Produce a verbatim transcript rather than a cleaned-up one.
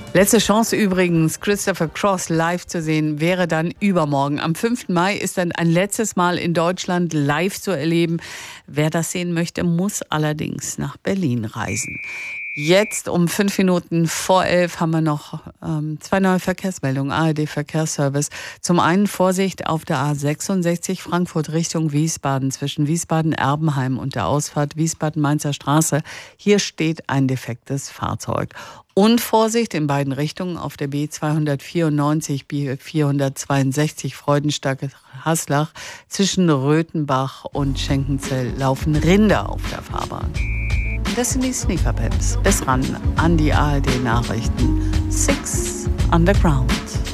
Letzte Chance übrigens, Christopher Cross live zu sehen, wäre dann übermorgen. Am fünften Mai ist dann ein letztes Mal in Deutschland live zu erleben. Wer das sehen möchte, muss allerdings nach Berlin reisen. Jetzt um fünf Minuten vor elf haben wir noch ähm, zwei neue Verkehrsmeldungen, A R D Verkehrsservice. Zum einen Vorsicht auf der A sechsundsechzig Frankfurt Richtung Wiesbaden zwischen Wiesbaden-Erbenheim und der Ausfahrt Wiesbaden-Mainzer Straße. Hier steht ein defektes Fahrzeug. Und Vorsicht in beiden Richtungen auf der B zweihundertvierundneunzig, B vierhundertzweiundsechzig Freudenstadt-Haslach. Zwischen Röthenbach und Schenkenzell laufen Rinder auf der Fahrbahn. Das sind die Sneakerpimps. Bis ran an die A R D Nachrichten. Six Underground.